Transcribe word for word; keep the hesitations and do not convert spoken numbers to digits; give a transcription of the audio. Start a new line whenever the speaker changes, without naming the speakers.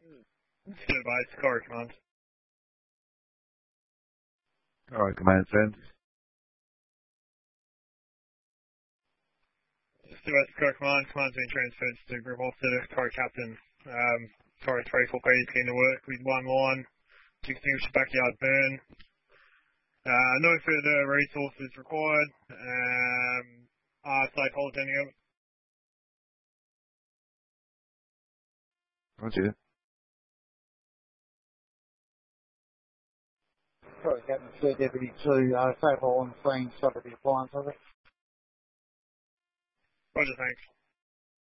Stood by, Scar Command.
Alright, command send.
Stood by, Scar Command. Command's been transferred to Group Officer, Car Captain. Um, Car three four eight came to work with one line to extinguish the backyard burn. Uh, no further resources required. Um, uh, stakeholders ending up.
Roger.
Sorry, Captain Third Deputy two, uh, stable on the scene, stop at the appliance of it.
Roger, thanks.